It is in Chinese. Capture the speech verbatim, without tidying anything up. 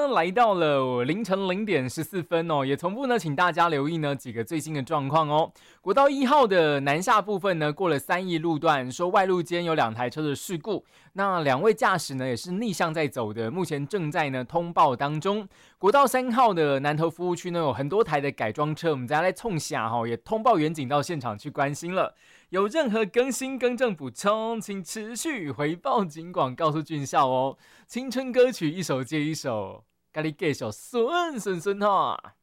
来到了凌晨零点十四分哦，也同步呢，请大家留意呢几个最新的状况哦。国道一号的南下部分呢，过了三义路段，说外路间有两台车的事故，那两位驾驶呢也是逆向在走的，目前正在呢通报当中。国道三号的南投服务区呢，有很多台的改装车，我们再来冲下哈，也通报远警到现场去关心了。有任何更新、更正、补充，请持续回报警广，告诉俊孝哦。青春歌曲一首接一首，咖喱给手顺顺顺哈。